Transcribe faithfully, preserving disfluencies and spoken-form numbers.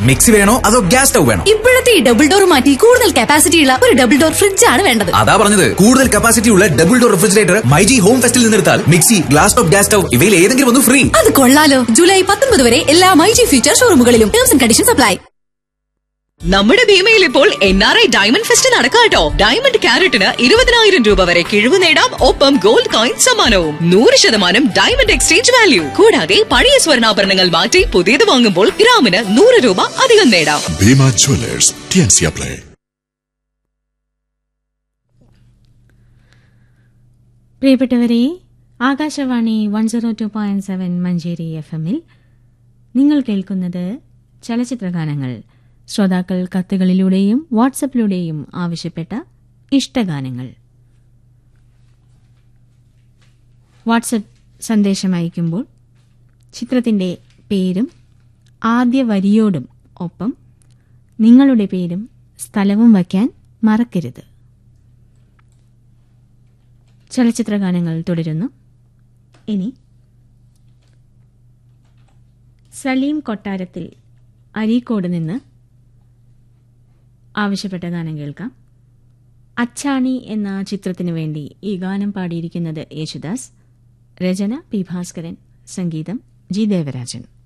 Mixie വേണോ അതോ gas stove വേണോ? ഇപ്പോഴത്തെ ഈ ഡബിൾ ഡോർ മാറ്റി കൂടുതൽ കപ്പാസിറ്റി ഉള്ള ഒരു ഡബിൾ ഡോർ ഫ്രിഡ്ജ് ആണ് വേണ്ടത്. അതാ പറഞ്ഞത്, കൂടുതൽ കപ്പാസിറ്റി ഉള്ള double door refrigerator myG home ഫെസ്റ്റിൽ നിന്നെടുത്താൽ mixie, glass top, gas stove ഇവയിൽ ഏതെങ്കിലും ഒന്ന് ഫ്രീ. അത് കൊള്ളാലോ. ജൂലൈ പത്തൊൻപത് വരെ എല്ലാ myG future ഷോറൂമുകളിലും. Terms and conditions apply. നമ്മുടെ ഭീമയിൽ ഇപ്പോൾ N R I diamond fest നടക്കാട്ടോ. Diamond ക്യാരറ്റിന് ഇരുപതിനായിരം രൂപ വരെ കിഴിവ് നേടാം. ഒപ്പം ഗോൾഡ് കോയിൻ സമ്മാനവും. നൂറ് ശതമാനം ഡയമണ്ട് എക്സ്ചേഞ്ച് വാല്യൂ. കൂടാതെ പഴയ സ്വർണ്ണാഭരണങ്ങൾ മാറ്റി പുതിയത് വാങ്ങുമ്പോൾ ഗ്രാമിന് നൂറ് രൂപ അധികം നേടാം. Bhima Jewellers, T N C apply. പ്രിയപ്പെട്ടവരെ, Akashvani one zero two point seven Manjeri F എമ്മിൽ നിങ്ങൾ കേൾക്കുന്നത് ചലച്ചിത്രഗാനങ്ങൾ. ശ്രോതാക്കൾ കത്തുകളിലൂടെയും വാട്സപ്പിലൂടെയും ആവശ്യപ്പെട്ട ഇഷ്ടഗാനങ്ങൾ. വാട്സപ്പ് സന്ദേശം അയക്കുമ്പോൾ ചിത്രത്തിൻ്റെ പേരും ആദ്യ വരിയോടും ഒപ്പം നിങ്ങളുടെ പേരും സ്ഥലവും വയ്ക്കാൻ മറക്കരുത്. ചലച്ചിത്രഗാനങ്ങൾ തുടരുന്നു. ഇനി സലീം കൊട്ടാരത്തിൽ അരീക്കോട് നിന്ന് ആവശ്യപ്പെട്ട ഗാനം കേൾക്കാം. അച്ചാണി എന്ന ചിത്രത്തിനു വേണ്ടി ഈ ഗാനം പാടിയിരിക്കുന്നത് യേശുദാസ്. രചന പി ഭാസ്കരൻ, സംഗീതം ജി ദേവരാജൻ.